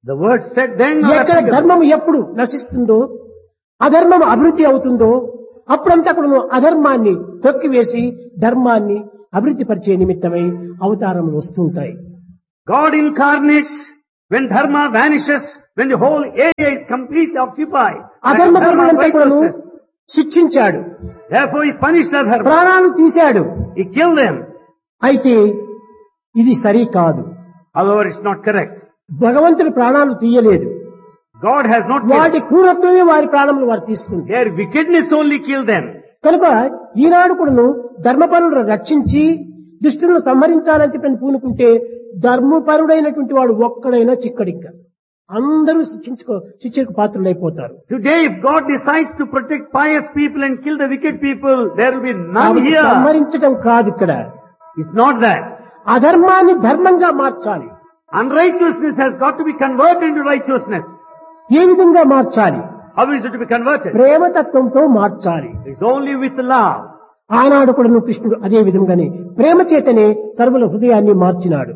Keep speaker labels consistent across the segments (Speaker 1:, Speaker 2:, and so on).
Speaker 1: The word said then or
Speaker 2: ఎక్కడ
Speaker 1: applicable?
Speaker 2: ధర్మం ఎప్పుడు నశిస్తుందో అధర్మం అభివృద్ధి అవుతుందో అప్పుడంతా కూడా అధర్మాన్ని తొక్కివేసి ధర్మాన్ని అభివృద్ధి పరిచే నిమిత్తమై అవతారములు వస్తుంటాయి.
Speaker 1: God incarnates when dharma vanishes, when the whole area is completely occupied. by
Speaker 2: అధర్మ
Speaker 1: dharma and
Speaker 2: పరులంతా కూడాను
Speaker 1: righteousness.
Speaker 2: శిక్షించాడు,
Speaker 1: Therefore he punished the dharma.
Speaker 2: ప్రాణాలు తీశాడు.
Speaker 1: He killed them.
Speaker 2: అయితే ఇది సరి కాదు.
Speaker 1: However, it's not correct.
Speaker 2: భగవంతుడు ప్రాణాలు తీయలేదు.
Speaker 1: God has not killed.
Speaker 2: వాటి క్రూరత్వమే వారి ప్రాణములు వారు తీసుకుంది.
Speaker 1: Their wickedness only killed them.
Speaker 2: కనుక ఈనాడు కూడాను ధర్మపరులను రక్షించి దుష్టులను సంహరించాలని చెప్పని పూనుకుంటే ధర్మపరుడైనటువంటి వాడు ఒక్కడైనా చిక్కడిక్క అందరూ శిక్షకు పాత్రులైపోతారు.
Speaker 1: Today, if God decides to protect pious people and kill the wicked people, there will be none
Speaker 2: కాబట్టి
Speaker 1: here.
Speaker 2: సంహరించడం కాదు ఇక్కడ,
Speaker 1: It's not that.
Speaker 2: అధర్మాన్ని ధర్మంగా మార్చాలి.
Speaker 1: Unrighteousness has got to be converted into righteousness.
Speaker 2: ఏ విధంగా మార్చాలి?
Speaker 1: How is it to be converted?
Speaker 2: ప్రేమతత్వంతో మార్చాలి.
Speaker 1: It's only with love.
Speaker 2: ఆనాడు కూడా కృష్ణుడు అదే విధంగానే ప్రేమ చేతనే సర్వుల హృదయాన్ని మార్చినాడు.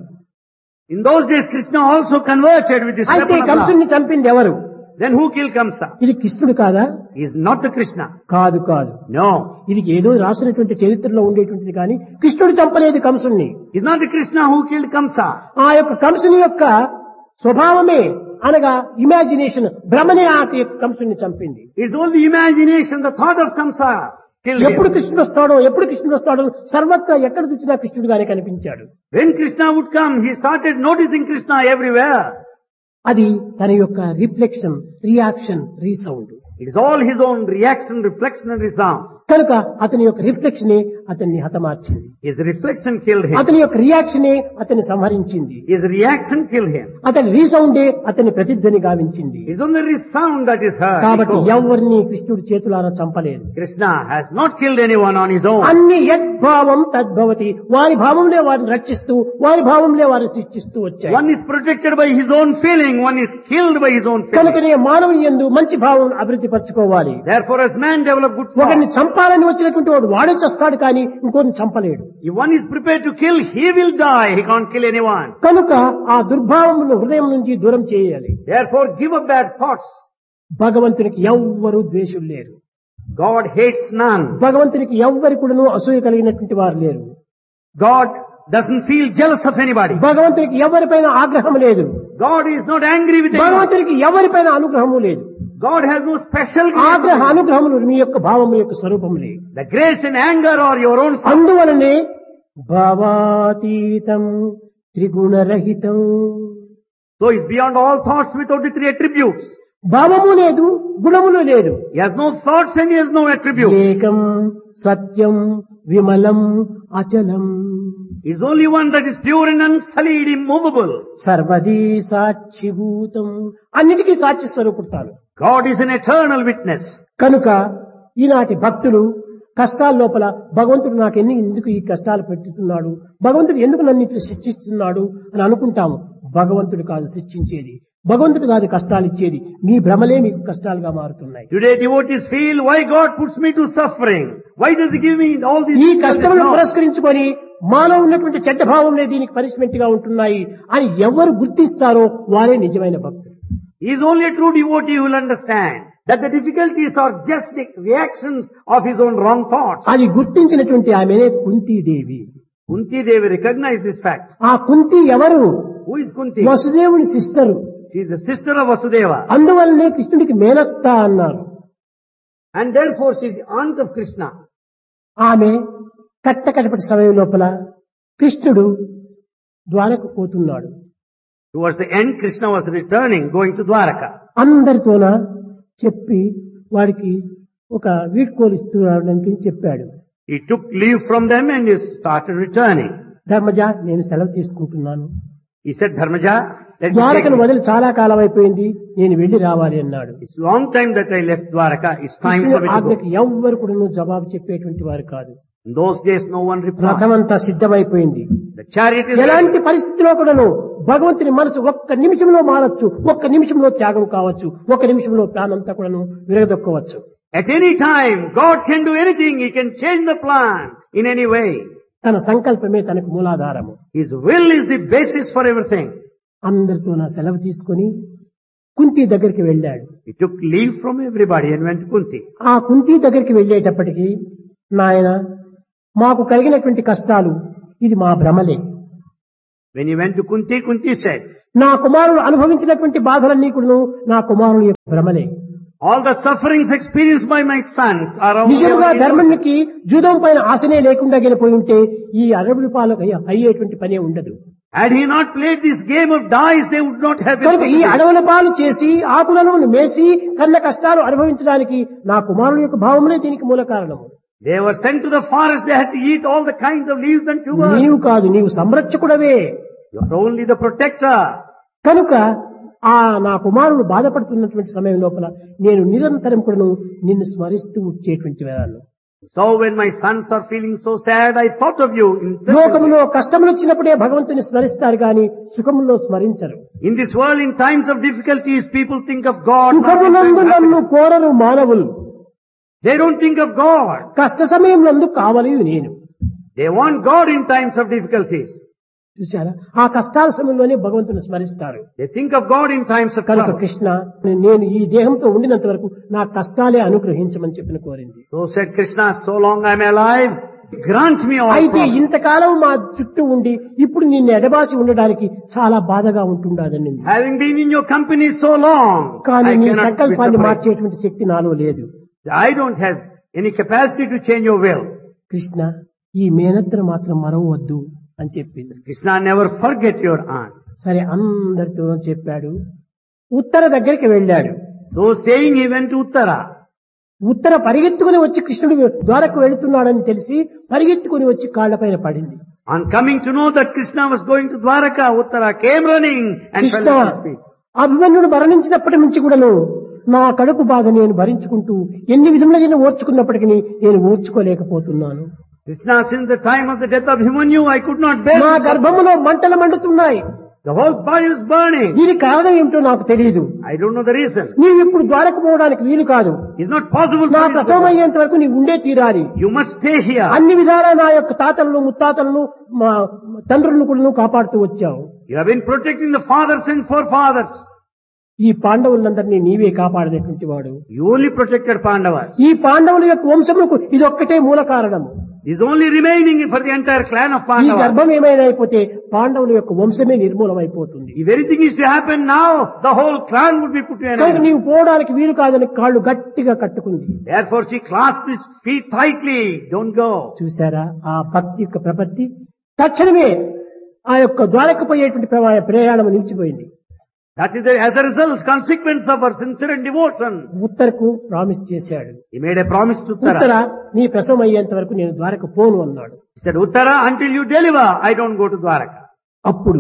Speaker 1: In those days, Krishna also converted with this
Speaker 2: అయితే
Speaker 1: weapon of love.
Speaker 2: కంసుని చంపింది ఎవరు?
Speaker 1: Then who killed Kamsa?
Speaker 2: ఇది కృష్ణుడు కాదా?
Speaker 1: He is not the Krishna.
Speaker 2: కాదు కాదు,
Speaker 1: No.
Speaker 2: ఇది ఏదో రాసినటువంటి చరిత్రలో ఉండేటువంటిది కానీ కృష్ణుడు చంపలేదు కంసుని.
Speaker 1: It's not the Krishna who killed Kamsa.
Speaker 2: ఆ యొక్క కంసుని యొక్క స్వభావమే అనగా ఇమాజినేషన్ భ్రమనే ఆ యొక్క కంసుని చంపింది.
Speaker 1: It's only imagination, the thought of Kamsa killed
Speaker 2: ఎప్పుడు
Speaker 1: him.
Speaker 2: కృష్ణుడు వస్తాడో సర్వత్రా ఎక్కడ చూసినా కృష్ణుడుగానే కనిపించాడు.
Speaker 1: When Krishna would come, he started noticing Krishna everywhere.
Speaker 2: అది తన యొక్క reflection, reaction, resound.
Speaker 1: It is all his own reaction, reflection and resound.
Speaker 2: కనుక అతని యొక్క రిఫ్లెక్షనే అతన్ని హతమార్చింది.
Speaker 1: His reflection killed him.
Speaker 2: అతని యొక్క రియాక్షనే అతన్ని సంహరించింది.
Speaker 1: His reaction killed him.
Speaker 2: అతని రీసౌండే అతని ప్రతిధ్వని గావించింది.
Speaker 1: It is only resound that is heard.
Speaker 2: కాబట్టి
Speaker 1: Echo.
Speaker 2: ఎవరిని కృష్ణుడు చేతులారా చంపలేదు.
Speaker 1: Krishna has not killed anyone on his own.
Speaker 2: అన్ని యద్భావం తద్భవతి, వారి భావంలో వారిని రక్షిస్తూ వారి భావంలో వారిని శిక్షిస్తూ వచ్చాయి.
Speaker 1: One is protected by his own feeling, one is killed by his own feeling.
Speaker 2: కనుకనే మానవుని యందు మంచి భావం అభివృద్ధి పరచుకోవాలి.
Speaker 1: Therefore, as man develop good
Speaker 2: ఒకరిని
Speaker 1: thoughts,
Speaker 2: చంపాలని వచ్చినటువంటి వాడు వాడే చేస్తాడు కానీ ఇంకోరిని చంపలేడు.
Speaker 1: if one is prepared to kill, he will die. He can't kill anyone.
Speaker 2: కనుక ఆ దుర్భావమును హృదయం నుంచి దూరం చేయాలి.
Speaker 1: Therefore, give up bad thoughts.
Speaker 2: భగవంతునికి ఎవ్వరూ ద్వేషులు లేరు.
Speaker 1: God hates none.
Speaker 2: భగవంతునికి ఎవ్వరి కూడాను అసూయ కలిగినటువంటి వారు లేరు.
Speaker 1: God doesn't feel jealous of anybody.
Speaker 2: భగవంతునికి ఎవరిపైన ఆగ్రహం లేదు.
Speaker 1: God is not angry with anyone.
Speaker 2: భగవంతునికి ఎవరిపైన అనుగ్రహము లేదు.
Speaker 1: God has no special
Speaker 2: ఆగ్రహ
Speaker 1: grace.
Speaker 2: అనుగ్రహములు మీ యొక్క భావము యొక్క స్వరూపములే.
Speaker 1: The grace and anger are your own self.
Speaker 2: అందువలనే భావాతీతం త్రిగుణరహితం.
Speaker 1: So it's beyond all thoughts without the three attributes.
Speaker 2: భావము లేదు, గుణములు లేదు.
Speaker 1: He has no thoughts and he has no attributes.
Speaker 2: ఏకం సత్యం విమలం అచలం
Speaker 1: It's only one that is pure and unsullied, immovable.
Speaker 2: సర్వదీ సాక్షిభూతం, అన్నిటికీ సాక్షి స్వరూపుతాను.
Speaker 1: God is an eternal witness.
Speaker 2: కనుక ఈనాటి భక్తులు కష్టాల లోపల భగవంతుడు నాకు ఎందుకు ఈ కష్టాలు పెట్టుతున్నాడు, భగవంతుడు ఎందుకు నన్ను ఇట్లా శిక్షిస్తున్నాడు అని అనుకుంటాము. భగవంతుడు కాదు శిక్షించేది, భగవంతుడు కాదు కష్టాలు ఇచ్చేది. మీ భ్రమలే మీకు కష్టాలుగా మారుతున్నాయి.
Speaker 1: Today devotees feel, why God puts me to suffering? Why does he give me all these
Speaker 2: ఈ
Speaker 1: difficulties
Speaker 2: కష్టములను
Speaker 1: now?
Speaker 2: పురస్కరించుకొని మాలో ఉన్నటువంటి చెడ్డ భావంలో దీనికి పనిష్మెంట్ గా ఉంటున్నాయి అని ఎవరు గుర్తిస్తారో వారే నిజమైన భక్తులు.
Speaker 1: He is only a true devotee who will understand that the difficulties are just the reactions of his own wrong thoughts.
Speaker 2: అది గుర్తించినటువంటి ఆమెనే Kuntidevi.
Speaker 1: Kunti Devi recognized this fact.
Speaker 2: ఆ కుంతి ఎవరు?
Speaker 1: Who is Kunti?
Speaker 2: వసుదేవుని sister.
Speaker 1: She is the sister of Vasudeva.
Speaker 2: అందువల్లనే కృష్ణుడికి మేనత్త అన్నారు.
Speaker 1: And therefore she is the aunt of Krishna.
Speaker 2: ఆమె కట్టకటపటి సమయం లోపల కృష్ణుడు ద్వారకు పోతున్నాడు.
Speaker 1: Towards the end, Krishna was returning, going to Dwaraka.
Speaker 2: అందరితోన చెప్పి వాడికి ఒక వీడ్కోలు ఇస్తున్నాడని చెప్పాడు.
Speaker 1: He took leave from them and he started returning.
Speaker 2: Dharmaja, నేను సెలవు తీసుకుంటున్నాను.
Speaker 1: He said, Dharmaja, let me take
Speaker 2: ద్వారకను
Speaker 1: leave.
Speaker 2: వదిలి చాలా కాలం అయిపోయింది, నేను వెళ్లి రావాలి అన్నాడు.
Speaker 1: It's long time that I left Dwaraka. It's time for
Speaker 2: కృష్ణుడి
Speaker 1: me to go.
Speaker 2: ఆజ్ఞకి ఎవ్వరు కూడా జవాబు చెప్పేటువంటి వారు కాదు.
Speaker 1: In those days, no one replied.
Speaker 2: రథమంతా సిద్ధమైపోయింది.
Speaker 1: The chariot is
Speaker 2: ఎలాంటి
Speaker 1: ready.
Speaker 2: పరిస్థితిలో కూడాను భగవంతుని మనసు ఒక్క నిమిషంలో మారచ్చు, ఒక్క నిమిషంలో త్యాగం కావచ్చు, ఒక్క నిమిషంలో ప్రాణంతా కూడాను విరగదొక్కవచ్చు.
Speaker 1: At any time, God can do anything. He can change the plan in any way.
Speaker 2: తన సంకల్పమే తనకు మూలాధారము.
Speaker 1: His will is the basis for everything.
Speaker 2: అందరితో నా సెలవు తీసుకొని కుంతి దగ్గరికి వెళ్ళాడు.
Speaker 1: He took leave from everybody and went to Kunti.
Speaker 2: ఆ కుంతి దగ్గరికి వెళ్ళేటప్పటికి, నాయన మాకు కలిగినటువంటి కష్టాలు ఇది మా భ్రమలే.
Speaker 1: When he went to Kunti, Kunti said,
Speaker 2: నా కుమారుడు అనుభవించినటువంటి బాధలన్నీ కూడా నా కుమారుని యొక్క భ్రమలే.
Speaker 1: all the sufferings experienced by my sons are only
Speaker 2: నిజంగా
Speaker 1: our illusion.
Speaker 2: ధర్మానికి జూదం పైన ఆశనే లేకుండా గెలిపోయి ఉంటే ఈ అరవై రూపాయలకు అయ్యేటువంటి పనే ఉండదు.
Speaker 1: Had he not played this game of dice, they would not have been.
Speaker 2: కనుక ఈ అడవుల పాలు చేసి ఆకులను మేసి కన్న కష్టాలు అనుభవించడానికి నా కుమారుడు యొక్క భావములే దీనికి మూల కారణము.
Speaker 1: They were sent to the forest, they had to eat all the kinds of leaves and tubers.
Speaker 2: నీవు కాదు, నీవు సంరక్షకుడవే.
Speaker 1: You are only the protector.
Speaker 2: కనుక ఆ నా కుమారుడు బాధపడుతున్నటువంటి సమయం లోపల నేను నిరంతరం కూడా నిన్ను స్మరిస్తూ వచ్చేటువంటి వేళలు.
Speaker 1: So when my sons are feeling so sad, I thought of you.
Speaker 2: లోకములో కష్టములు వచ్చినప్పుడే భగవంతుని స్మరిస్తారు గాని సుఖములో స్మరించరు.
Speaker 1: In this world, in times of difficulties, people think of God. not in
Speaker 2: సుఖమునందు
Speaker 1: times of
Speaker 2: నన్ను
Speaker 1: happiness.
Speaker 2: కోరరు మానవులు,
Speaker 1: They don't think of God.
Speaker 2: కష్ట సమయంలో కావాలి నేను.
Speaker 1: They want God in times of difficulties.
Speaker 2: చూశారా, ఆ కష్టాల సమయంలోనే భగవంతుని స్మరిస్తారు.
Speaker 1: They think of God in times of
Speaker 2: కనుక
Speaker 1: trouble.
Speaker 2: కృష్ణ, నేను ఈ దేహంతో ఉండినంత వరకు నా కష్టాలే అనుగ్రహించమని చెప్పిన కోరింది.
Speaker 1: So said Krishna, so long I am alive, grant me all
Speaker 2: అయితే
Speaker 1: problems.
Speaker 2: ఇంతకాలం మా చుట్టూ ఉండి ఇప్పుడు నిన్ను ఎడబాసి ఉండడానికి చాలా బాధగా ఉంటుండదని.
Speaker 1: Having been in your company so long,
Speaker 2: కానీ
Speaker 1: I
Speaker 2: నీ
Speaker 1: cannot be
Speaker 2: సంకల్పాన్ని
Speaker 1: separated.
Speaker 2: మార్చేటువంటి శక్తి నాలో లేదు.
Speaker 1: I don't have any capacity to change your will.
Speaker 2: Krishna, ఈ మేనత్తను మాత్రం మరవద్దు అని చెప్పింది.
Speaker 1: Krishna, never forget your aunt.
Speaker 2: సరే అందరితో చెప్పాడు. ఉత్తర దగ్గరికి వెళ్ళాడు.
Speaker 1: So saying, he went to Uttara.
Speaker 2: ఉత్తర పరిగెత్తుకుని వచ్చి కృష్ణుడు ద్వారకు వెళుతున్నాడని తెలిసి పరిగెత్తుకుని వచ్చి కాళ్లపైన పడింది.
Speaker 1: On coming to know that Krishna was going to Dwaraka, Uttara came running and
Speaker 2: Krishna,
Speaker 1: fell at his feet.
Speaker 2: అభిమన్యుడు మరణించినప్పటి నుంచి కూడాను నా కడుపు బాధ నేను భరించుకుంటూ ఎన్ని విధములైన ఓర్చుకున్నప్పటికీ నేను ఓర్చుకోలేకపోతున్నాను.
Speaker 1: Krishna, since the time of the death of Himanyu, I could not bear
Speaker 2: నా
Speaker 1: this.
Speaker 2: గర్భములో మంటలు మండుతున్నాయి.
Speaker 1: The whole body was burning.
Speaker 2: దీనికి కారణం ఏమిటో నాకు తెలియదు.
Speaker 1: I don't know the reason.
Speaker 2: నీవు ఇప్పుడు ద్వారకు పోవడానికి వీలు కాదు.
Speaker 1: It's not possible
Speaker 2: నా
Speaker 1: for you to
Speaker 2: ప్రసవం
Speaker 1: go.
Speaker 2: అయ్యేంత వరకు నీవు ఉండే తీరాలి.
Speaker 1: You must stay here.
Speaker 2: అన్ని విధాలా నా యొక్క తాతలను ముత్తాతలను మా తండ్రులను కూడా కాపాడుతూ వచ్చావు.
Speaker 1: You have been protecting the fathers and forefathers.
Speaker 2: ఈ పాండవులందరినీ నీవే కాపాడినటువంటి వాడు.
Speaker 1: You only protected Pandavas.
Speaker 2: ఈ పాండవుల యొక్క వంశములకు ఇది ఒక్కటే మూల కారణము.
Speaker 1: Is only remaining for the entire clan of
Speaker 2: ఈ
Speaker 1: Pandavas.
Speaker 2: గర్భం ఏమైనా అయిపోతే పాండవుల యొక్క వంశమే నిర్మూలమైపోతుంది.
Speaker 1: If anything is to happen now, the whole clan would be put to an
Speaker 2: కనుక
Speaker 1: end.
Speaker 2: నీవు పోవడానికి వీలు కాదని కాళ్ళు గట్టిగా కట్టుకుంది.
Speaker 1: Therefore she clasped his feet tightly. Don't go.
Speaker 2: చూసారా ఆ భక్తి యొక్క ప్రపత్తి. తక్షణమే ఆ యొక్క ద్వారకు పోయేటువంటి ప్రయాణం నిలిచిపోయింది.
Speaker 1: That is as a result, consequence of her sincere devotion.
Speaker 2: ఉత్తరకు promise చేశాడు.
Speaker 1: He made a promise to
Speaker 2: Uttara,
Speaker 1: Uttara.
Speaker 2: నీ ప్రసవం అయ్యేంత వరకు నేను ద్వారకు పోను అన్నాడు.
Speaker 1: He said, Uttara, until you deliver, I don't go to Dwaraka.
Speaker 2: అప్పుడు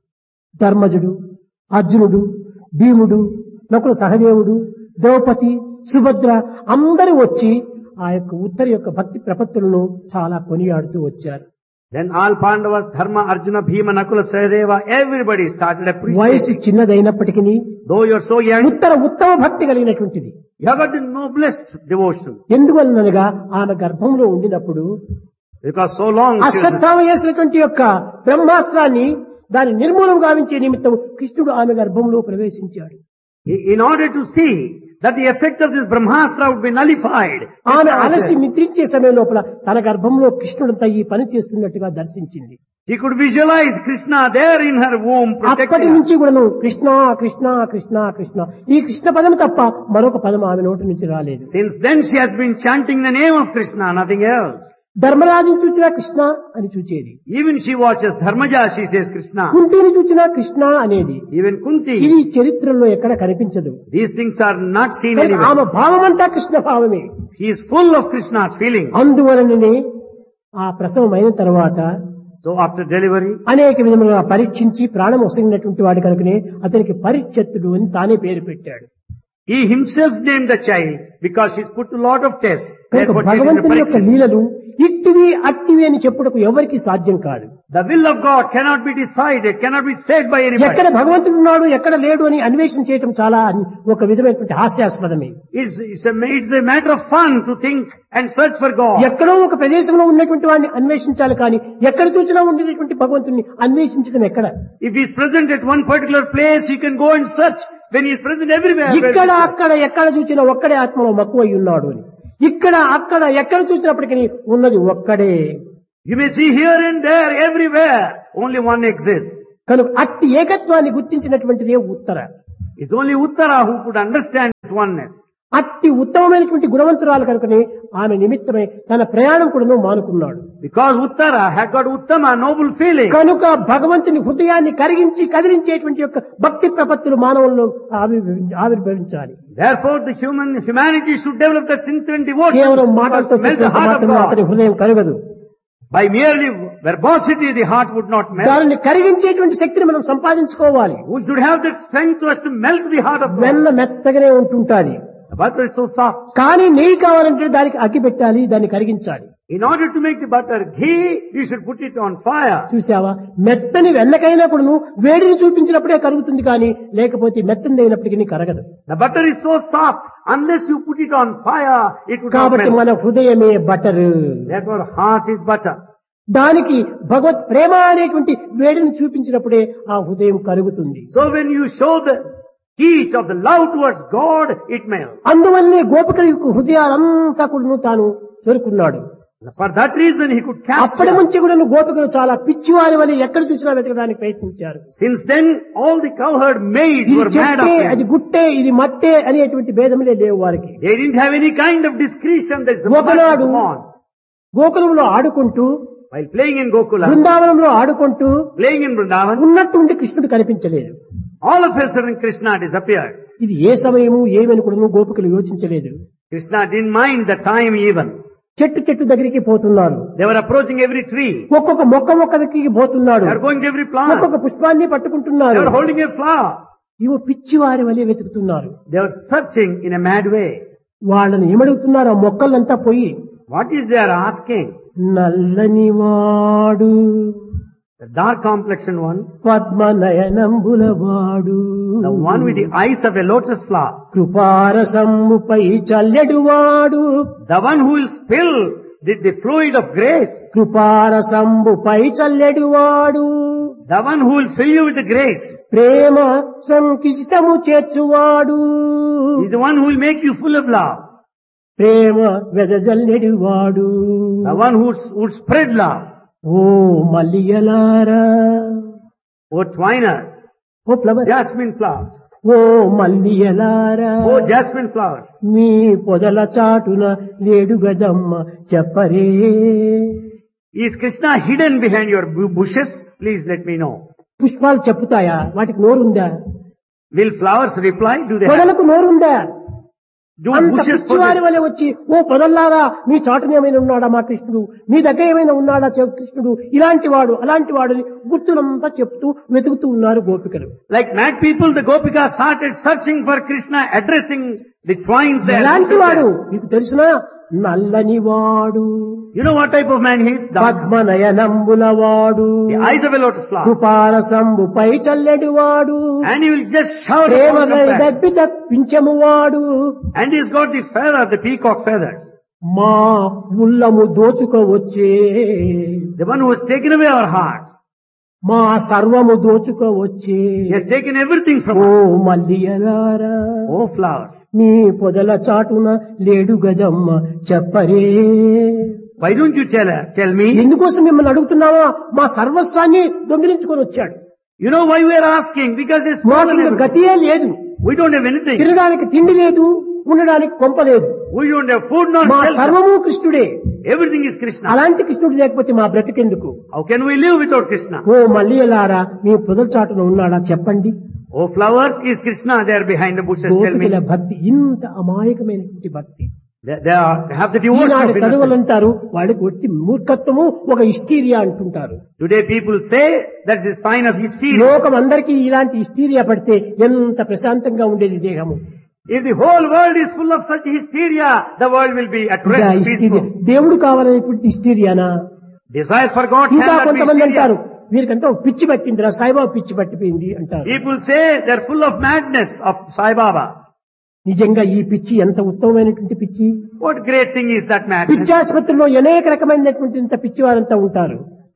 Speaker 2: ధర్మజుడు, అర్జునుడు, భీముడు, నకుల సహదేవుడు, ద్రౌపది, సుభద్ర అందరూ వచ్చి ఆ యొక్క ఉత్తర యొక్క భక్తి ప్రపత్తులను చాలా కొనియాడుతూ వచ్చారు.
Speaker 1: Then all Pandavas, Dharma, Arjuna, Bhima, Nakula, Sahadeva, everybody started
Speaker 2: వయసు
Speaker 1: appreciating.
Speaker 2: చిన్నదైనప్పటికీ
Speaker 1: Though you are so young,
Speaker 2: ఉత్తమ భక్తి కలిగినటువంటిది.
Speaker 1: you have got the noblest devotion.
Speaker 2: ఎందువలనగా ఆమె గర్భంలో ఉండినప్పుడు
Speaker 1: Because so long, she was-
Speaker 2: Ashwatthama చేసినటువంటి యొక్క బ్రహ్మాస్త్రాన్ని దాని నిర్మూలం గావించే నిమిత్తం కృష్ణుడు ఆమె గర్భంలో ప్రవేశించాడు.
Speaker 1: in order to see that the effect of this Brahmastra would be nullified,
Speaker 2: ఆమె అలసి నిద్రించే సమయం లోపల తన గర్భంలో కృష్ణుడంతా ఈ పని చేస్తున్నట్టుగా దర్శించింది.
Speaker 1: she could visualize Krishna there in her womb
Speaker 2: అప్పటి
Speaker 1: protecting her.
Speaker 2: నుంచి కూడాను కృష్ణ కృష్ణ కృష్ణ కృష్ణ ఈ కృష్ణ పదం తప్ప మరొక పదం ఆమె నోటి నుంచి రాలేదు.
Speaker 1: Since then she has been chanting the name of Krishna, nothing else.
Speaker 2: ధర్మరాజుని చూచినా కృష్ణ అని చూచేది.
Speaker 1: Even she watches Dharmaja, she says Krishna.
Speaker 2: కుంటిని చూచినా కృష్ణ అనేది.
Speaker 1: Even Kunti.
Speaker 2: ఇది చరిత్రలో ఎక్కడ కనిపించదు.
Speaker 1: These things are not seen
Speaker 2: కనుక
Speaker 1: anywhere.
Speaker 2: ఆమె భావమంతా కృష్ణ భావమే.
Speaker 1: He is full of Krishna's feeling.
Speaker 2: అందువలననే ఆ ప్రసవం అయిన తర్వాత
Speaker 1: So after delivery,
Speaker 2: అనేక విధములుగా పరీక్షించి ప్రాణం వసిగినటువంటి వాడి కనుకనే అతనికి పరీక్షత్తుడు అని తానే పేరు పెట్టాడు.
Speaker 1: he himself named the child because she's put a lot of tests.
Speaker 2: కనుక
Speaker 1: Therefore, she
Speaker 2: భగవంతుని
Speaker 1: did
Speaker 2: యొక్క
Speaker 1: the
Speaker 2: లీలలు ఇట్టివి అట్టివి అని చెప్పుటకు ఎవరికి సాధ్యం కాదు.
Speaker 1: The will of God cannot be decided, cannot be said by anybody.
Speaker 2: ఎక్కడ భగవంతుడు ఉన్నాడు ఎక్కడ లేడు అని అన్వేషణ చేయటం చాలా ఒక విధమైనటువంటి హాస్యాస్పదమే.
Speaker 1: It's a matter of fun to think and search for God.
Speaker 2: ఎక్కడో ఒక ప్రదేశంలో ఉన్నటువంటి వాడిని అన్వేషించాలి కానీ ఎక్కడ చూసినా ఉండేటువంటి భగవంతుని అన్వేషించడం ఎక్కడ?
Speaker 1: If he is present at one particular place, you can go and search when he is present everywhere.
Speaker 2: ఇక్కడ అక్కడ ఎక్కడ చూసినా ఒక్కడే ఆత్మలో మక్కువై ఉన్నాడు అని. ఇక్కడ అక్కడ ఎక్కడ చూసినప్పటికీ ఉన్నది ఒక్కడే.
Speaker 1: You may see here and there, everywhere, only one exists.
Speaker 2: కనుక అట్టి ఏకత్వాన్ని గుర్తించినటువంటిదే ఉత్తర.
Speaker 1: It's only Uttara who could understand this oneness.
Speaker 2: అట్టి ఉత్తమమైనటువంటి గుణవంతురాలు కనుకనే ఆమె నిమిత్తమై తన ప్రయాణం కూడా మానుకున్నాడు.
Speaker 1: Because Uttara had got Uttama, noble feeling.
Speaker 2: కనుక భగవంతుని హృదయాన్ని కరిగించి కదిలించేటువంటి యొక్క భక్తి ప్రపత్తులు మానవుల్లో ఆవిర్భవించాలి.
Speaker 1: Therefore the humanity should develop that sincere devotion.
Speaker 2: కేవలం మాటలతో మాత్రం అతని హృదయం కరగదు.
Speaker 1: By merely verbosity the heart would not melt.
Speaker 2: దానిని కరిగించేటువంటి శక్తిని మనం సంపాదించుకోవాలి.
Speaker 1: Who should have the strength to us to melt the heart of God?
Speaker 2: వెన్న మెత్తగానే ఉంటుంటాది.
Speaker 1: The butter is so soft.
Speaker 2: కానీ నెయ్యి కావాలంటే దానికి అగ్గి పెట్టాలి, దాన్ని కరిగించాలి.
Speaker 1: In order to make the butter ghee, you should put it on fire.
Speaker 2: చూసావా, మెత్తని వెన్నకైనా కూడా వేడిని చూపించినప్పుడే కరుగుతుంది, కానీ లేకపోతే మెత్తని అయినప్పటికీ కరగదు.
Speaker 1: The butter is so soft, unless you put it on fire, it would not
Speaker 2: కాబట్టి
Speaker 1: melt.
Speaker 2: మన హృదయమే butter.
Speaker 1: Therefore heart is butter.
Speaker 2: దానికి భగవత్ ప్రేమ అనేటువంటి వేడిని చూపించినప్పుడే ఆ హృదయం కరుగుతుంది.
Speaker 1: So when you show the heat of the love towards God, it melts.
Speaker 2: అందువల్లనే గోపికల యొక్క హృదయాలంతా కూడా తాను చేరుకున్నాడు.
Speaker 1: For that reason he could
Speaker 2: అప్పటి
Speaker 1: capture.
Speaker 2: నుంచి కూడా గోపికలు చాలా పిచ్చివారి వల్ల ఎక్కడ చూసినా వెతకడానికి ప్రయత్నించారు.
Speaker 1: Since then all the cowherd maids
Speaker 2: ఇది
Speaker 1: were mad
Speaker 2: చెట్టే,
Speaker 1: of
Speaker 2: అది
Speaker 1: him.
Speaker 2: గుట్టే, ఇది మట్టే అనేటువంటి భేదములే లేవు వారికి.
Speaker 1: They didn't have any kind of discretion. There is a
Speaker 2: ఒకనాడు
Speaker 1: small.
Speaker 2: గోకులంలో ఆడుకుంటూ,
Speaker 1: While playing in Gokula,
Speaker 2: బృందావనంలో ఆడుకుంటూ
Speaker 1: playing in Vrindavan,
Speaker 2: ఉన్నట్టుండి కృష్ణుడు కనిపించలేదు.
Speaker 1: all of a sudden Krishna disappeared.
Speaker 2: ఇది ఏ సమయము ఏమని కూడా గోపికలు యోచించలేదు.
Speaker 1: Krishna didn't mind the time even.
Speaker 2: చెట్టు దగ్గరికి పోతున్నారు.
Speaker 1: They were approaching every tree.
Speaker 2: ఒక్కొక్క మొక్క దగ్గరికి పోతున్నాడు.
Speaker 1: They were going to every plant.
Speaker 2: ఒక్కొక్క పుష్పాన్ని
Speaker 1: They
Speaker 2: పట్టుకుంటున్నారు.
Speaker 1: were holding a flower.
Speaker 2: ఇవి పిచ్చివారి వలె వెతుకుతున్నారు.
Speaker 1: They were searching in a mad way.
Speaker 2: వాళ్ళని ఏమడుగుతున్నారు? ఆ మొక్కలంతా పోయి,
Speaker 1: What is they are asking?
Speaker 2: నల్లని వాడు,
Speaker 1: The dark complexioned one,
Speaker 2: పద్మనయనంబుల వాడు,
Speaker 1: the one with the eyes of a lotus flower,
Speaker 2: కృపారసంబుపై చల్లెడు వాడు,
Speaker 1: the one who will spill the fluid of grace,
Speaker 2: కృపారసంబుపై చల్లెడు వాడు,
Speaker 1: the one who will fill you with the grace,
Speaker 2: Prema సంకిష్టము చేర్చువాడు,
Speaker 1: is the one who will make you full of love,
Speaker 2: ప్రేమ వెదజల్లెడు వాడు.
Speaker 1: the one who would spread love.
Speaker 2: Oh మల్లియలారా,
Speaker 1: Oh twiners,
Speaker 2: oh flowers,
Speaker 1: jasmine flowers,
Speaker 2: oh మల్లియలారా,
Speaker 1: oh jasmine flowers,
Speaker 2: మీ పొదల చాటున లేడు గదమ్మ చెప్పరే.
Speaker 1: is Krishna hidden behind your bushes? Please let me know.
Speaker 2: పుష్పాలు చెప్పుతాయా? వాటికి నోరుందా?
Speaker 1: Will flowers reply? Do they have?
Speaker 2: పొదలకు నోరుందా?
Speaker 1: Do
Speaker 2: అంత
Speaker 1: bushes
Speaker 2: పిచ్చివారి
Speaker 1: possess?
Speaker 2: వలె వచ్చి, ఓ పొదల్లారా, మీ చాటున ఏమైనా ఉన్నాడా మా కృష్ణుడు, మీ దగ్గర ఏమైనా ఉన్నాడా కృష్ణుడు, ఇలాంటి వాడు అలాంటి వాడు గుర్తులంతా చెప్తూ వెతుకుతూ ఉన్నారు గోపికలు.
Speaker 1: Like mad people, the Gopikas started searching for Krishna, addressing the twines there.
Speaker 2: ఎలాంటి వాడు మీకు తెలిసినా? నల్లని వాడు,
Speaker 1: You know what type of man he is?
Speaker 2: పద్మనయనంబుల వాడు,
Speaker 1: The eyes of a lotus flower.
Speaker 2: కృపారసంబుపై చల్లెడు వాడు,
Speaker 1: And he will just shout
Speaker 2: Prema
Speaker 1: upon compassion.
Speaker 2: దప్పి తప్పించము వాడు,
Speaker 1: And he's got the feather, the peacock feathers.
Speaker 2: మా ఉల్లము దోచుకోవచ్చే,
Speaker 1: The one who has taken away our hearts.
Speaker 2: మా సర్వము దోచుకోవచ్చే.
Speaker 1: He has taken everything from
Speaker 2: oh
Speaker 1: us.
Speaker 2: మల్లియలారా,
Speaker 1: Oh flowers.
Speaker 2: మీ పొదల చాటున లేడు గదమ్మ చెప్పరే.
Speaker 1: Why don't you tell me?
Speaker 2: ఎందుకోసం మిమ్మల్ని అడుగుతున్నావా? మా సర్వస్వాన్ని దొంగిలించుకొని వచ్చాడు.
Speaker 1: You know why we are asking? Because it's
Speaker 2: మాకు
Speaker 1: stolen
Speaker 2: ఇంకా
Speaker 1: everything.
Speaker 2: గతియే లేదు.
Speaker 1: We don't have anything.
Speaker 2: తినడానికి తిండి లేదు, ఉండడానికి కొంప లేదు.
Speaker 1: We don't have food nor
Speaker 2: మా
Speaker 1: shelter.
Speaker 2: సర్వము కృష్ణుడే.
Speaker 1: Everything is Krishna.
Speaker 2: అలాంటి కృష్ణుడు లేకపోతే మా బ్రతికెందుకు?
Speaker 1: How can we live without Krishna?
Speaker 2: ఓ మల్లియలారా, మీ పొదల చాటున ఉన్నాడా చెప్పండి.
Speaker 1: Oh flowers, is Krishna there behind the bushes? Tell me.
Speaker 2: గోపికల భక్తి ఇంత అమాయకమైనటువంటి భక్తి.
Speaker 1: They have the devotion
Speaker 2: Eenadu
Speaker 1: of innocence.
Speaker 2: చదువులంటారు, వాడికి ఒట్టి మూర్ఖత్వము, ఒక హిస్టీరియా అంటుంటారు.
Speaker 1: Today people say that's a sign of hysteria.
Speaker 2: లోకం అందరికీ ఇలాంటి హిస్టీరియా పడితే ఎంత ప్రశాంతంగా ఉండేది దేహము.
Speaker 1: If the whole world is full of such hysteria, the world will be at
Speaker 2: ఇంకా
Speaker 1: rest,
Speaker 2: హిస్టీరియా,
Speaker 1: peaceful.
Speaker 2: దేవుడు కావాలనేటువంటి హిస్టీరియానా?
Speaker 1: Desire for God
Speaker 2: ఇంకా
Speaker 1: cannot be
Speaker 2: కొంతమంది
Speaker 1: hysteria.
Speaker 2: అంటారు, వీరికంతా ఒక పిచ్చి పట్టిందిరా, సాయిబాబా పిచ్చి పట్టిపోయింది అంటారు.
Speaker 1: People say they're full of madness of Sai Baba.
Speaker 2: నిజంగా ఈ పిచ్చి ఎంత ఉత్తమమైనటువంటి పిచ్చి.
Speaker 1: What great thing is that madness?
Speaker 2: పిచ్చాసుపత్రిలో అనేక రకమైనటువంటి ఇంత పిచ్చి వారంతా ఉంటారు.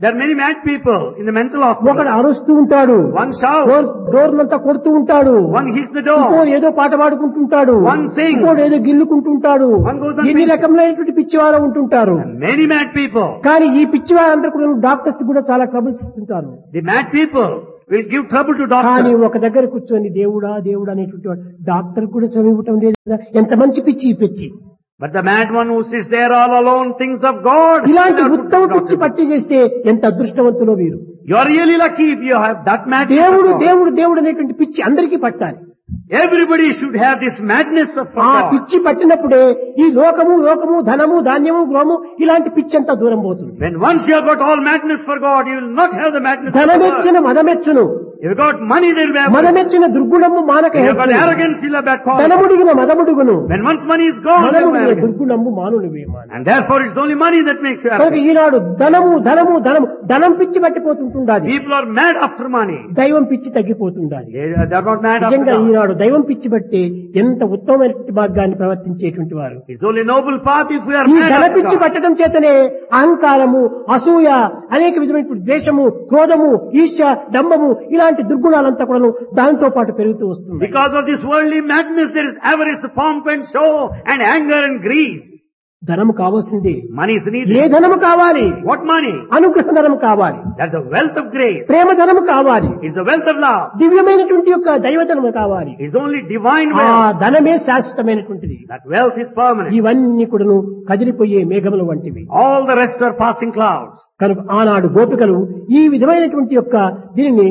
Speaker 1: There are many mad people in the mental
Speaker 2: ఒకడు
Speaker 1: hospital.
Speaker 2: అరుస్తూ ఉంటాడు,
Speaker 1: One shouts,
Speaker 2: డోర్నంతా కొడుతూ ఉంటాడు,
Speaker 1: one hits the door,
Speaker 2: ఇంకోడు ఏదో పాట పాడుకుంటుంటాడు,
Speaker 1: One sings.
Speaker 2: ఇంకోడు ఏదో గిల్లుకుంటుంటాడు,
Speaker 1: One goes on
Speaker 2: ఎన్ని
Speaker 1: singing.
Speaker 2: రకములైనటువంటి పిచ్చివారు ఉంటుంటారు.
Speaker 1: many mad people.
Speaker 2: కానీ ఈ పిచ్చివారందరూ కూడా డాక్టర్స్ కూడా చాలా ట్రబుల్స్ ఇస్తుంటారు.
Speaker 1: The mad people will give trouble to
Speaker 2: కానీ
Speaker 1: doctors.
Speaker 2: ఒక దగ్గర కూర్చొని దేవుడా దేవుడా అనేటువంటి వాడు డాక్టర్ కూడా శ్రమ ఇవ్వటం లేదు కదా. ఎంత మంచి పిచ్చి ఈ పిచ్చి.
Speaker 1: But the mad one who sits there all alone thinks of God.
Speaker 2: ఇలాంటి ఉత్తమ పిచ్చి పట్టి చేస్తే ఎంత అదృష్టవంతులో వీరు.
Speaker 1: You are really lucky if you have that madness.
Speaker 2: దేవుడు
Speaker 1: of God.
Speaker 2: దేవుడు దేవుడు అనేటువంటి పిచ్చి అందరికీ పట్టాలి.
Speaker 1: Everybody should have this madness of
Speaker 2: ఆ
Speaker 1: God.
Speaker 2: పిచ్చి పట్టినప్పుడే ఈ లోకము లోకము ధనము ధాన్యము గృహము ఇలాంటి పిచ్చి అంతా దూరం పోతుంది.
Speaker 1: When once you have got all madness for God, you will not have the madness of God.
Speaker 2: ధనమెచ్చిన మదమెచ్చును,
Speaker 1: If you got money, there will be avarice.
Speaker 2: మదమెచ్చిన దుర్గుణము మానక
Speaker 1: If you have got
Speaker 2: హెచ్చును.
Speaker 1: arrogance, you'll have bad cause.
Speaker 2: ధనముడిగిన మదముడుగును,
Speaker 1: When once money is gone, there will be
Speaker 2: మదముడిగిన
Speaker 1: arrogance.
Speaker 2: దుర్గుణము మానునివే మాను.
Speaker 1: And therefore it's only money that makes you
Speaker 2: కనుక
Speaker 1: arrogant.
Speaker 2: ఈనాడు ధనము ధనము ధనము ధనం పిచ్చి పట్టిపోతుంటుండాలి,
Speaker 1: People are mad after money.
Speaker 2: దైవం పిచ్చి తగ్గిపోతుండాలి.
Speaker 1: They are not mad after
Speaker 2: నిజంగా
Speaker 1: God.
Speaker 2: ఈనాడు దైవం పిచ్చి బట్టి ఎంత ఉత్తమమైన మార్గాన్ని ప్రవర్తించేటువంటి వారు.
Speaker 1: It's only noble path if we are
Speaker 2: ఈ
Speaker 1: mad
Speaker 2: ధన
Speaker 1: after
Speaker 2: పిచ్చి
Speaker 1: God.
Speaker 2: పట్టడం చేతనే అహంకారము, అసూయ, అనేక విధమైనటువంటి ద్వేషము, క్రోధము, ఈర్ష్య, డంబము ఇలాంటి దుర్గుణాలంతా కూడా దానితో పాటు పెరుగుతూ వస్తుంది.
Speaker 1: Because of this worldly madness, there is avarice, pomp and show, and anger and greed.
Speaker 2: ధనము కావాల్సిందే.
Speaker 1: Money is
Speaker 2: A
Speaker 1: needed.
Speaker 2: ధనము కావాలి?
Speaker 1: What money?
Speaker 2: అనుగ్రహ ధనము కావాలి,
Speaker 1: That's the wealth of grace.
Speaker 2: ప్రేమ ధనము కావాలి,
Speaker 1: It's the wealth of love.
Speaker 2: దివ్యమైనటువంటి యొక్క దైవధనము కావాలి.
Speaker 1: It's only divine
Speaker 2: ఆ
Speaker 1: wealth.
Speaker 2: ధనమే శాశ్వతమైనటువంటిది.
Speaker 1: That wealth is permanent.
Speaker 2: ఇవన్నీ కూడాను కదిలిపోయే మేఘముల వంటివి.
Speaker 1: All the rest are passing clouds.
Speaker 2: కనుక ఆనాడు గోపికలు ఈ విధమైనటువంటి యొక్క దీనిని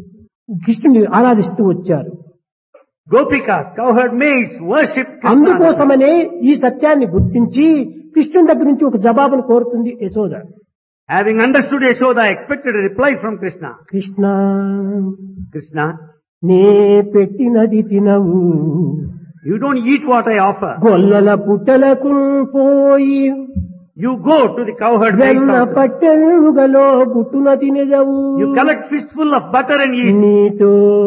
Speaker 2: కృష్ణుని ఆరాధిస్తూ వచ్చారు.
Speaker 1: Gopikas, cowherd maids, worship Krishna.
Speaker 2: అందుకోసమనే ఈ సత్యాన్ని గుర్తించి కృష్ణుని దగ్గర నుంచి ఒక జవాబును కోరుతుంది Yashoda.
Speaker 1: Having understood Yashoda, expected a reply from Krishna.
Speaker 2: Krishna,
Speaker 1: Krishna,
Speaker 2: నే పెట్టినది తినవు,
Speaker 1: you don't eat what I offer.
Speaker 2: గొల్లల పుట్టలకు పోయి
Speaker 1: You go to the cowherd maids
Speaker 2: వెన్న
Speaker 1: also.
Speaker 2: పట్టెలుగలో గుట్టున తినదవు.
Speaker 1: You collect fistful of butter and eat.
Speaker 2: నీతో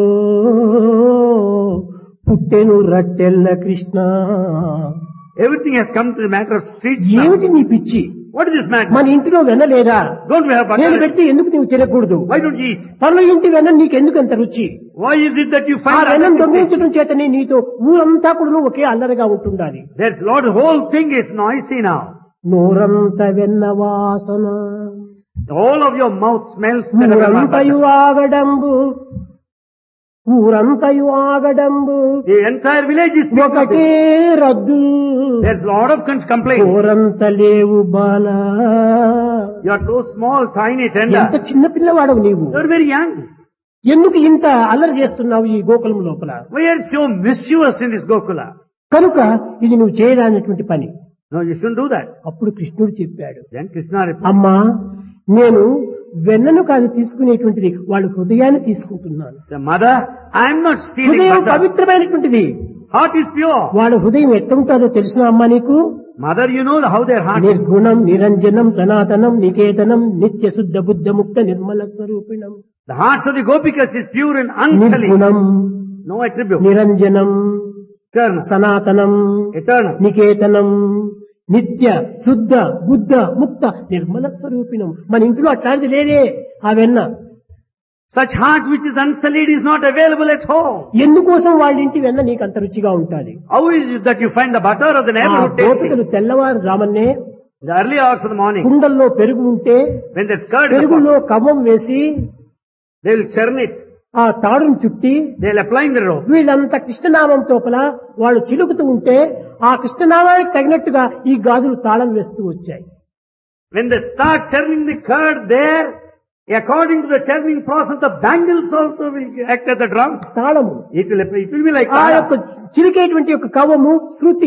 Speaker 2: పుట్టెను రట్టెల్ల Krishna.
Speaker 1: Everything has come to the matter of streets now.
Speaker 2: ఏమిటి నీ పిచ్చి?
Speaker 1: What is this madness?
Speaker 2: మన ఇంటిలో వెన్న లేదా?
Speaker 1: Don't we have
Speaker 2: నేను
Speaker 1: butter?
Speaker 2: పెట్టి ఎందుకు నువ్వు తినకూడదు?
Speaker 1: Why don't you eat?
Speaker 2: పనుల ఇంటి వెన్న నీకెందుకు అంత రుచి?
Speaker 1: Why is it that you
Speaker 2: ఆ
Speaker 1: find
Speaker 2: వెన్నం
Speaker 1: other things?
Speaker 2: దొంగిలించడం చేతనే నీతో ఊరంతా కూడా ఒకే అల్లరిగా ఉంటుండాలి.
Speaker 1: There's a lot, the whole thing is noisy now.
Speaker 2: నోరంత వెన్న వాసన,
Speaker 1: All of your mouth smells better than my
Speaker 2: ఊరంతయు
Speaker 1: butter.
Speaker 2: ఆగడంబు, ఊరంతయు ఆగడంబు,
Speaker 1: The entire village is speaking of
Speaker 2: ఒకటే
Speaker 1: this.
Speaker 2: రద్దు,
Speaker 1: There's a lot of complaints.
Speaker 2: ఊరంత లేవు బాల.
Speaker 1: You are so small, tiny,
Speaker 2: ఎంత
Speaker 1: tender.
Speaker 2: చిన్న పిల్లవాడవు నీవు.
Speaker 1: You are very young.
Speaker 2: ఎందుకు ఇంత అల్లరి చేస్తున్నావు ఈ గోకులం లోపల?
Speaker 1: Why are you so mischievous in this Gokula?
Speaker 2: కనుక ఇది నువ్వు చేయడానికి పని.
Speaker 1: No, you shouldn't do that.
Speaker 2: అప్పుడు కృష్ణుడు చెప్పాడు,
Speaker 1: Then Krishna replied,
Speaker 2: అమ్మా నేను వెన్నను కాదు తీసుకునేటువంటిది, వాళ్ళ హృదయాన్ని తీసుకుంటున్నాను.
Speaker 1: "Say, Mother, I am not stealing
Speaker 2: హృదయం
Speaker 1: butter.
Speaker 2: పవిత్రమైనటువంటిది.
Speaker 1: Heart is pure.
Speaker 2: వాళ్ళ హృదయం ఎట్లుంటుందో తెలుసునా అమ్మా నీకు?
Speaker 1: Mother, you know how their heart is.
Speaker 2: నిర్గుణం, నిరంజనం, సనాతనం, నికేతనం, నిత్య శుద్ధ బుద్ధ ముక్త Nirmala స్వరూపిణం.
Speaker 1: The hearts of the Gopikas is pure and unsullied.
Speaker 2: నిర్గుణం,
Speaker 1: No attribute.
Speaker 2: నిరంజనం,
Speaker 1: Eternal.
Speaker 2: సనాతనం,
Speaker 1: Eternal.
Speaker 2: నికేతనం, నిత్య శుద్ధ బుద్ధ ముక్త నిర్మల స్వరూపిణం. మన ఇంట్లో అట్లాంటిది లేదే ఆ వెన్న.
Speaker 1: Such heart which is unsullied is not available at home.
Speaker 2: ఎందుకోసం వాళ్ళ ఇంటి వెన్న నీకు అంత రుచిగా ఉంటుంది?
Speaker 1: How is it that you find the butter of the
Speaker 2: ఆ
Speaker 1: neighborhood tasty?
Speaker 2: గోపికలు తెల్లవారుజామునే
Speaker 1: The early hours of the morning,
Speaker 2: కుండల్లో పెరుగు ఉంటే
Speaker 1: when there's curd in the pot,
Speaker 2: పెరుగులో కవ్వం వేసి
Speaker 1: they will churn it.
Speaker 2: ఆ తాడును చుట్టి
Speaker 1: They'll apply in the rope.
Speaker 2: వీళ్ళంతా కృష్ణనామం తోపల వాళ్ళు చిలుకుతూ ఉంటే ఆ కృష్ణనామానికి తగినట్టుగా ఈ గాజులు తాళం వేస్తూ వచ్చాయి.
Speaker 1: When they start churning the curd there, according to the churning process, the bangles also will act as the drum.
Speaker 2: తాళము
Speaker 1: It will be like
Speaker 2: ఆ యొక్క
Speaker 1: that.
Speaker 2: చిలికేటువంటి యొక్క కవ్వము శృతి.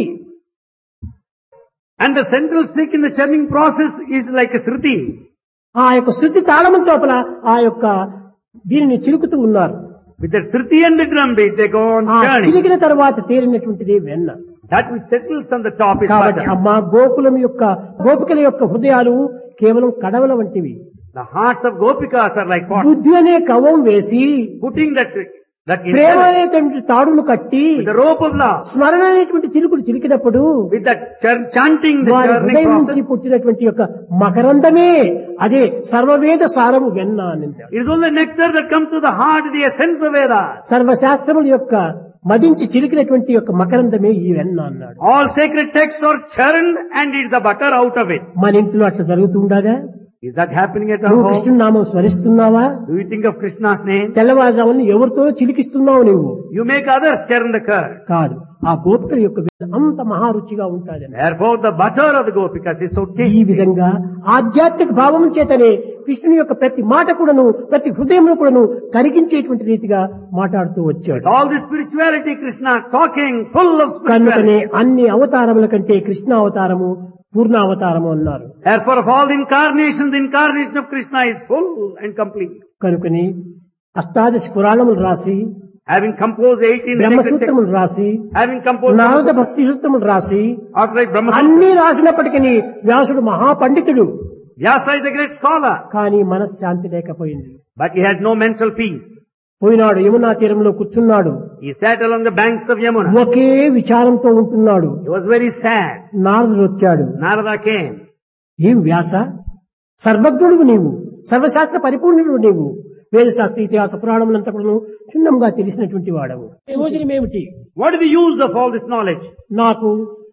Speaker 1: And the central stick in the churning process is like a sruti.
Speaker 2: ఆ యొక్క శృతి తాళము తోపల ఆ యొక్క దీనిని చిలుకుతూ ఉన్నారు.
Speaker 1: With the sruti and the drum beat, they go on
Speaker 2: ఆ
Speaker 1: churning.
Speaker 2: చిలికిన తర్వాత తేలినటువంటిది వెన్న.
Speaker 1: That which settles on the top is
Speaker 2: కాబట్టి
Speaker 1: butter.
Speaker 2: అమ్మా గోకులం యొక్క గోపికల యొక్క హృదయాలు కేవలం కడవల వంటివి.
Speaker 1: The hearts of Gopikas are like pots.
Speaker 2: బుద్ధి అనే కవ్వం వేసి
Speaker 1: Putting that That
Speaker 2: Prema
Speaker 1: intellect,
Speaker 2: అనేటువంటి తాడును కట్టి
Speaker 1: with the rope of love,
Speaker 2: స్మరణ అనేటువంటి చిలుకులు చిలికినప్పుడు
Speaker 1: with that chanting, the
Speaker 2: వారి
Speaker 1: churning
Speaker 2: హృదయం నుంచి
Speaker 1: process,
Speaker 2: పుట్టినటువంటి యొక్క మకరందమే అదే సర్వవేద సారము వెన్న అని.
Speaker 1: it is only nectar that comes to the heart, the essence of Vedas.
Speaker 2: సర్వశాస్త్రముల యొక్క మదించి చిలికినటువంటి యొక్క మకరందమే ఈ వెన్న అన్నాడు.
Speaker 1: All sacred texts are churned and it's the butter out of it.
Speaker 2: మన ఇంట్లో అట్లా జరుగుతుండగా
Speaker 1: Is that happening at our
Speaker 2: నువ్వు
Speaker 1: home?
Speaker 2: కృష్ణుని నామం స్మరిస్తున్నావా?
Speaker 1: Do you think of Krishna's name?
Speaker 2: తెల్లవారుజామున ఎవరితో చిలికిస్తున్నావు నువ్వు?
Speaker 1: You make others churn the curd.
Speaker 2: కాదు, ఆ గోపికల యొక్క వెన్న అంత మహారుచిగా ఉంటుంది.
Speaker 1: Therefore the butter of the Gopikas is so
Speaker 2: ఈ
Speaker 1: tasty.
Speaker 2: విధంగా ఆధ్యాత్మిక భావం చేతనే కృష్ణుని యొక్క ప్రతి మాట కూడాను ప్రతి హృదయంలో కూడాను కరిగించేటువంటి రీతిగా మాట్లాడుతూ వచ్చాడు.
Speaker 1: All the spirituality, Krishna talking full of
Speaker 2: కనుకనే
Speaker 1: spirituality.
Speaker 2: అన్ని అవతారముల కంటే కృష్ణ అవతారము పూర్ణ అవతారము అన్నారు.
Speaker 1: Therefore of all the incarnations, the incarnation of Krishna is full and complete.
Speaker 2: కనుకని అష్టాదశ పురాణములు రాసి,
Speaker 1: Having composed 18 sacred
Speaker 2: బ్రహ్మసూత్రములు
Speaker 1: texts,
Speaker 2: రాసి,
Speaker 1: having composed
Speaker 2: నారద భక్తి సూత్రములు రాసి,
Speaker 1: after like Brahma,
Speaker 2: అన్ని రాసినప్పటికీ వ్యాసుడు మహాపండితుడు,
Speaker 1: Vyasa is a great scholar,
Speaker 2: కానీ మనశ్శాంతి లేకపోయింది.
Speaker 1: but he had no mental peace.
Speaker 2: పోయినాడు యమునా తీరంలో కూర్చున్నాడు.
Speaker 1: He sat along the banks of Yamuna.
Speaker 2: ఒకే విచారంతో ఉంటున్నాడు.
Speaker 1: He was very sad.
Speaker 2: నారదుడు వచ్చాడు.
Speaker 1: Narada came.
Speaker 2: ఏం వ్యాస, సర్వజ్ఞుడు నీవు, సర్వశాస్త్ర పరిపూర్ణుడు నీవు, వేదశాస్త్ర ఇతిహాస పురాణములంతా కూడా క్షుణ్ణంగా తెలిసినటువంటి వాడవు. ప్రయోజనమేమిటి?
Speaker 1: What is the use of all this knowledge?
Speaker 2: నాకు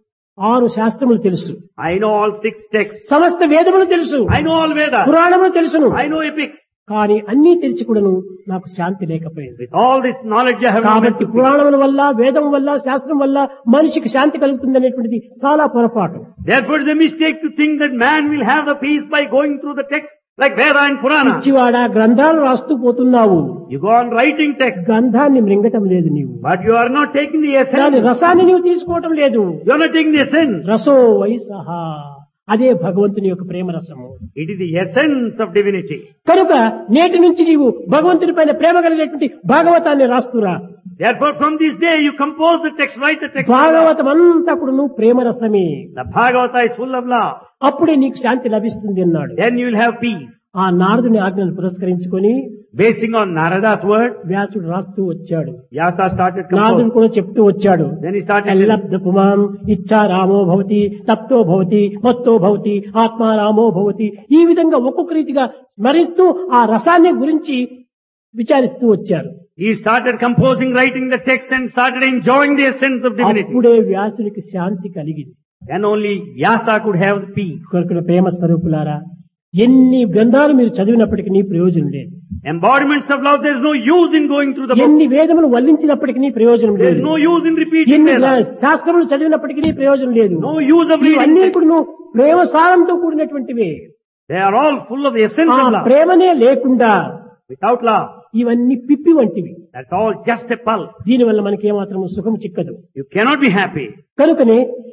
Speaker 2: 6 శాస్త్రములు తెలుసు,
Speaker 1: I know all 6 texts.
Speaker 2: సమస్త వేదములు తెలుసు,
Speaker 1: I know all Vedas.
Speaker 2: పురాణములు తెలుసును,
Speaker 1: I know epics.
Speaker 2: కానీ అన్నీ తెలిసి కూడాను నాకు శాంతి లేకపోయింది.
Speaker 1: With all this knowledge I have no
Speaker 2: కాబట్టి
Speaker 1: mental peace.
Speaker 2: పురాణముల వల్ల, వేదం వల్ల, శాస్త్రం వల్ల మనిషికి శాంతి కలుగుతుంది అనేటువంటిది చాలా పొరపాటు.
Speaker 1: Therefore it is a mistake to think that man will have the peace by going through the text like Veda and Purana.
Speaker 2: పిచ్చివాడా, గ్రంథాలు రాస్తూ పోతున్నావు,
Speaker 1: You go on writing text,
Speaker 2: గ్రంథాన్ని మృంగటం లేదు నీవు,
Speaker 1: but you are not taking the
Speaker 2: దాని
Speaker 1: essence.
Speaker 2: రసాన్ని నీవు తీసుకోవటం లేదు.
Speaker 1: You are not taking the essence.
Speaker 2: రసో వైసహ, అదే భగవంతుని యొక్క ప్రేమ రసము.
Speaker 1: It is the essence of divinity.
Speaker 2: కనుక నేటి నుంచి నీవు భగవంతుని పైన ప్రేమ కలిగినటువంటి భాగవతాన్ని రాస్తురా.
Speaker 1: Therefore from this day you compose the text, write the text.
Speaker 2: Bhagavatam అంతా కూడా నువ్వు ప్రేమ రసమే,
Speaker 1: The Bhagavata is full of love.
Speaker 2: అప్పుడే నీకు శాంతి లభిస్తుంది అన్నాడు.
Speaker 1: Then you will have peace.
Speaker 2: ఆ నారదుని ఆజ్ఞను పురస్కరించుకొని
Speaker 1: Basing on Narada's word,
Speaker 2: వ్యాసుడు రాస్తూ వచ్చాడు.
Speaker 1: Vyasa started
Speaker 2: నారదుడు
Speaker 1: composing.
Speaker 2: కూడా చెప్తూ వచ్చాడు.
Speaker 1: Then he started
Speaker 2: ఎల్లబ్ధ పుమాం ఇచ్చా రామో భవతి, తప్తో భవతి, మత్తో భవతి, ఆత్మా రామో భవతి. ఈ విధంగా ఒక్కొక్క రీతిగా స్మరిస్తూ ఆ రసాన్ని గురించి విచారిస్తూ వచ్చారు.
Speaker 1: He started composing, writing the text and started enjoying the essence of divinity.
Speaker 2: అప్పుడే వ్యాసునికి శాంతి కలిగింది.
Speaker 1: Then only Vyasa could have the peace.
Speaker 2: కొరకుల ప్రేమ స్వరూపులారా, ఎన్ని గ్రంథాలు మీరు చదివినప్పటికీ నీ ప్రయోజనం లేదు.
Speaker 1: Embodiments of love, there is no use in going through the book.
Speaker 2: ఎన్ని వేదములు వల్లించినప్పటికీ నీ ప్రయోజనం
Speaker 1: There
Speaker 2: లేదు.
Speaker 1: is no use in repeating
Speaker 2: ఎన్ని
Speaker 1: Vedas.
Speaker 2: శాస్త్రములు చదివినప్పటికీ నీ ప్రయోజనం లేదు.
Speaker 1: No use of
Speaker 2: ఇవన్నీ
Speaker 1: reading.
Speaker 2: కూడా నువ్వు ప్రేమ సారంతో కూడినటువంటివే.
Speaker 1: They are all full of the essence
Speaker 2: ఆ
Speaker 1: of love.
Speaker 2: ప్రేమనే లేకుండా
Speaker 1: Without love,
Speaker 2: ఇవన్నీ పిప్పి వంటివి.
Speaker 1: that's all just a pulp.
Speaker 2: దీనివల్ల మనకి ఏమాత్రం సుఖం చిక్కదు.
Speaker 1: You cannot be happy.
Speaker 2: కనుకనే